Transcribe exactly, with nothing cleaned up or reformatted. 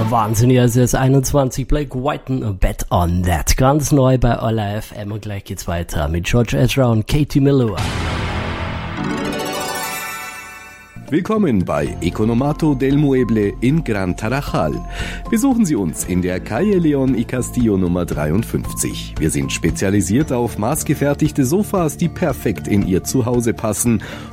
Wahnsinn, hier ist jetzt einundzwanzig, Blake White, a Bet on That. Ganz neu bei Olla F M und gleich geht's weiter mit George Ezra und Katie Melua. Willkommen bei Economato del Mueble in Gran Tarajal. Besuchen Sie uns in der Calle Leon y Castillo Nummer dreiundfünfzig. Wir sind spezialisiert auf maßgefertigte Sofas, die perfekt in Ihr Zuhause passen